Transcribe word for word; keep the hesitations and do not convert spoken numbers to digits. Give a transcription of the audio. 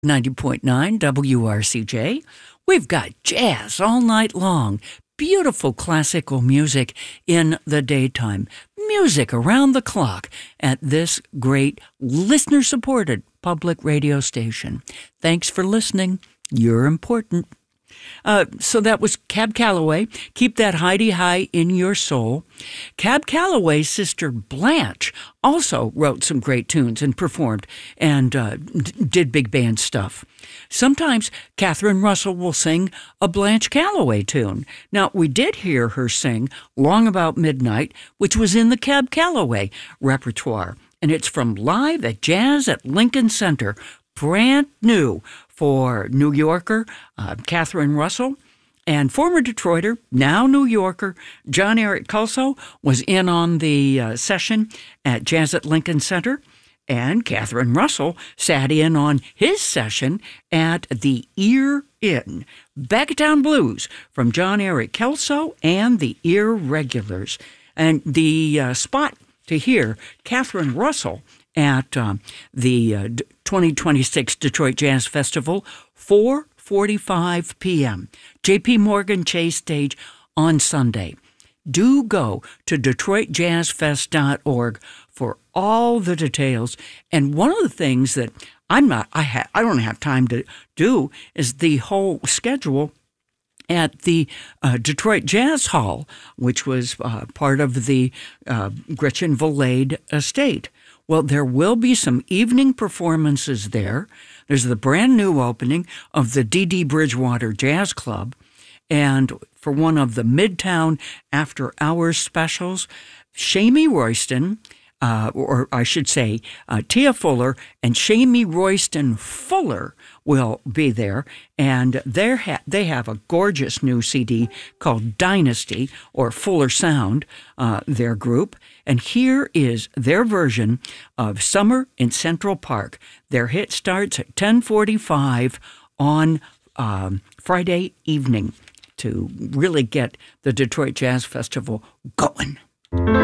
ninety point nine W R C J. We've got jazz all night long. Beautiful classical music in the daytime. Music around the clock at this great listener-supported public radio station. Thanks for listening. You're important. Uh, so that was Cab Calloway. Keep that Heidi high in your soul. Cab Calloway's sister Blanche also wrote some great tunes and performed and uh, d- did big band stuff. Sometimes Catherine Russell will sing a Blanche Calloway tune. Now, we did hear her sing Long About Midnight, which was in the Cab Calloway repertoire. And it's from Live at Jazz at Lincoln Center, brand new for New Yorker uh, Catherine Russell. And former Detroiter, now New Yorker, John Eric Culso was in on the uh, session at Jazz at Lincoln Center. And Catherine Russell sat in on his session at the Ear Inn. Backtown Blues from John Eric Kelso and the Irregulars. And the uh, spot to hear Catherine Russell at um, the uh, twenty twenty-six Detroit Jazz Festival, four forty-five p.m. J P Morgan Chase Stage on Sunday. Do go to detroit jazz fest dot org for all the details. And one of the things that I'm not, I ha, I don't have time to do is the whole schedule at the uh, Detroit Jazz Hall, which was uh, part of the uh, Gretchen Volade estate. Well, there will be some evening performances there. There's the brand new opening of the D D Bridgewater Jazz Club. And for one of the Midtown After Hours specials, Shamie Royston, uh, or I should say uh, Tia Fuller and Shamie Royston Fuller will be there. And they're ha- they have a gorgeous new C D called Dynasty, or Fuller Sound, uh, their group. And here is their version of Summer in Central Park. Their hit starts at ten forty-five on um, Friday evening to really get the Detroit Jazz Festival going.